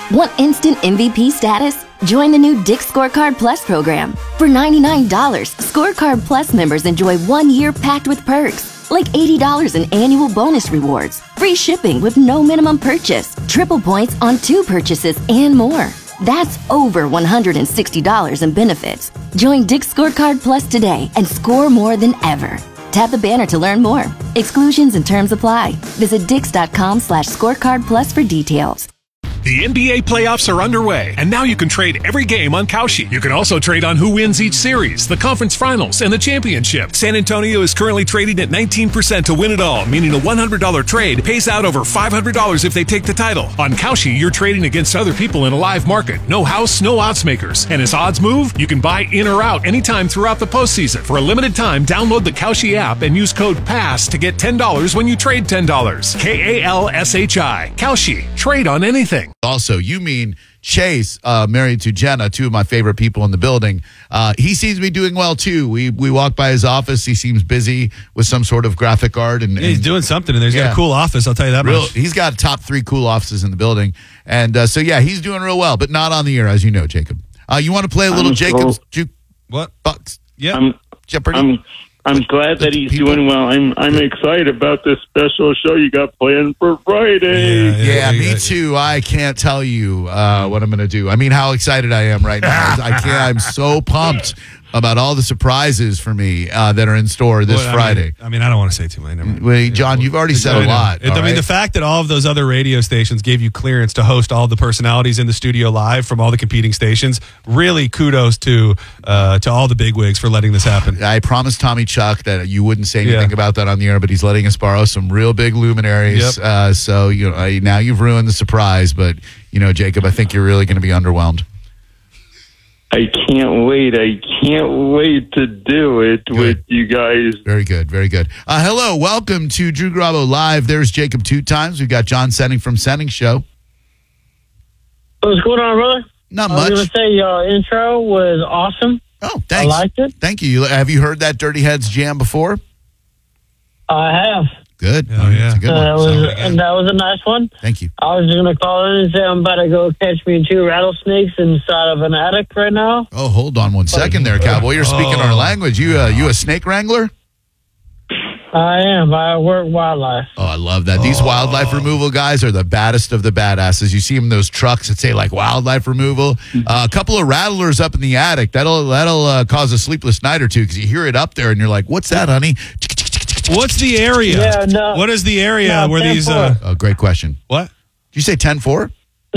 Want instant MVP status? Join the new Dick's Scorecard Plus program. For $99, Scorecard Plus members enjoy 1 year packed with perks, like $80 in annual bonus rewards, free shipping with no minimum purchase, triple points on 2 purchases, and more. That's over $160 in benefits. Join Dick's Scorecard Plus today and score more than ever. Tap the banner to learn more. Exclusions and terms apply. Visit dix.com/scorecardplus for details. The NBA playoffs are underway, and now you can trade every game on Kalshi. You can also trade on who wins each series, the conference finals, and the championship. San Antonio is currently trading at 19% to win it all, meaning a $100 trade pays out over $500 if they take the title. On Kalshi, you're trading against other people in a live market. No house, no odds makers. And as odds move, you can buy in or out anytime throughout the postseason. For a limited time, download the Kalshi app and use code PASS to get $10 when you trade $10. KALSHI. Kalshi. Trade on anything. Also, you mean Chase, married to Jenna, two of my favorite people in the building. He seems to be doing well, too. We walk by his office. He seems busy with some sort of graphic art. And he's doing something in there. He's got a cool office, I'll tell you that much. He's got top 3 cool offices in the building. And he's doing real well, but not on the air, as you know, Jacob. You want to play a little Jacob's Juke What? Bucks? Yeah. Jeopardy? I'm glad that he's doing well. I'm excited about this special show you got planned for Friday. Yeah, me too. I can't tell you what I'm going to do. I mean, how excited I am right now. I'm so pumped about all the surprises for me that are in store this Friday. I mean, I don't want to say too much. Wait, John, you've already said a lot. The fact that all of those other radio stations gave you clearance to host all the personalities in the studio live from all the competing stations, really kudos to all the bigwigs for letting this happen. I promised Tommy Chuck that you wouldn't say anything about that on the air, but he's letting us borrow some real big luminaries. Yep. So now you've ruined the surprise, but Jacob, I think you're really going to be underwhelmed. I can't wait. I can't wait to do it with you guys. Very good. Very good. Hello. Welcome to Drew Garabo Live. There's Jacob 2 times. We've got John Senning from Senning Show. What's going on, brother? Not much. I was going to say your intro was awesome. Oh, thanks. I liked it. Thank you. Have you heard that Dirty Heads jam before? I have. Good. Oh, yeah. It's a good one. That was a nice one. Thank you. I was just going to call in and say I'm about to go catch me 2 rattlesnakes inside of an attic right now. Oh, hold on one second there, cowboy. You're speaking our language. You a snake wrangler? I am. I work wildlife. Oh, I love that. These wildlife removal guys are the baddest of the badasses. You see them in those trucks that say like wildlife removal. A couple of rattlers up in the attic. That'll cause a sleepless night or two because you hear it up there and you're like, "What's that, honey?" What's the area? Yeah, no. What is the area where these? Great question. What? Did you say 10-4?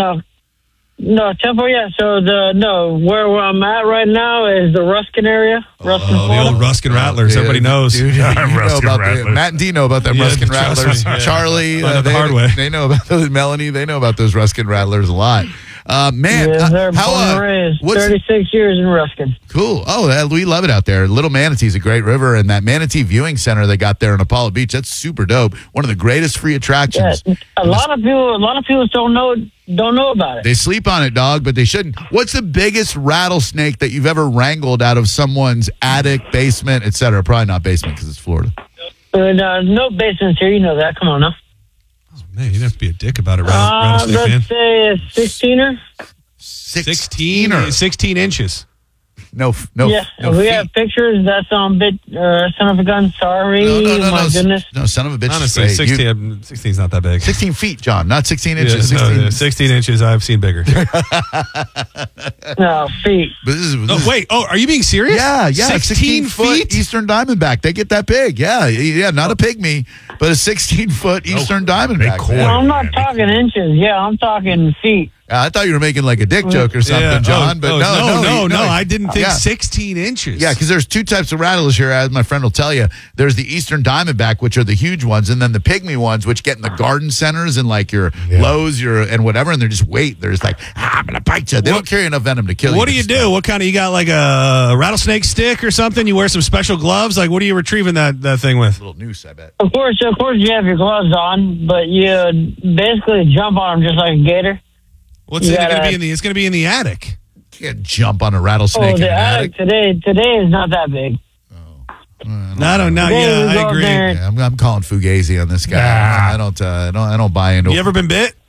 No, Temple, yeah. So where I'm at right now is the Ruskin area. Ruskin, the old Ruskin Rattlers. Everybody knows. Dude, Matt and Dee know about them Ruskin Rattlers. Charlie, the hard way. They know about those. Melanie, they know about those Ruskin Rattlers a lot. Man, they're born and raised. 36 years in Ruskin. Cool. Oh, we love it out there. Little Manatee's a great river, and that Manatee Viewing Center they got there in Apollo Beach, that's super dope. One of the greatest free attractions. Yeah, a lot of people don't know about it. They sleep on it, dog, but they shouldn't. What's the biggest rattlesnake that you've ever wrangled out of someone's attic, basement, etc.? Probably not basement because it's Florida. No basements here. You know that. Come on now. Oh, man, you'd have to be a dick about it, rattlesnake man. Let's say a 16er. 16 inches. No. Yeah, no we feet. have pictures. That's on son of a gun. Sorry, my goodness. No, son of a bitch. Honestly, 16 is not that big. 16 feet, John, not 16 inches. 16 inches. I've seen bigger. No, feet. But this is, wait. Oh, are you being serious? Yeah. 16 feet Eastern Diamondback. They get that big. Yeah. Not a pygmy, but a 16-foot Eastern Diamondback. No, I'm not talking inches. Yeah, I'm talking feet. I thought you were making like a dick joke or something, John. But no. I didn't think 16 inches. Yeah, because there's 2 types of rattlers here, as my friend will tell you. There's the Eastern Diamondback, which are the huge ones, and then the pygmy ones, which get in the garden centers and like your Lowe's, and whatever, and they're just They're just like, I'm going to bite you. They don't carry enough venom to kill you. What do you do? What kind of, you got like a rattlesnake stick or something? You wear some special gloves? Like, what are you retrieving that thing with? A little noose, I bet. Of course, you have your gloves on, but you basically jump on them just like a gator. What's it going to be in the? It's going to be in the attic. You can't jump on a rattlesnake in the an attic. Today is not that big. I agree. Yeah, I'm calling Fugazi on this guy. I don't buy into it. You ever been bit?